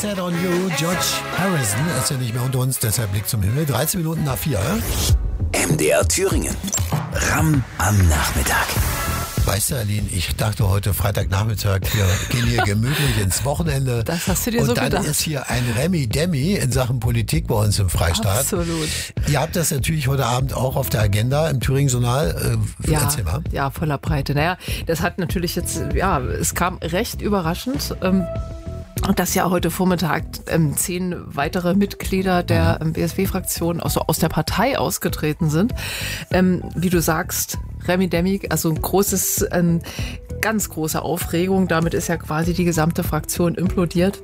Set on You, George Harrison ist ja nicht mehr unter uns, deshalb Blick zum Himmel. 13 Minuten nach 4. MDR Thüringen. Ramm am Nachmittag. Weißt du, Aline, ich dachte heute Freitagnachmittag, wir gehen hier gemütlich ins Wochenende. Das hast du dir so gedacht. Und dann ist hier ein Remi-Demi in Sachen Politik bei uns im Freistaat. Absolut. Ihr habt das natürlich heute Abend auch auf der Agenda im Thüringen-Journal. Erzähl mal. Ja, voller Breite. Naja, das hat natürlich jetzt, es kam recht überraschend. Dass ja heute Vormittag 10 weitere Mitglieder der BSW-Fraktion aus der Partei ausgetreten sind. Wie du sagst, Remi-Demi, also ganz große Aufregung. Damit ist ja quasi die gesamte Fraktion implodiert.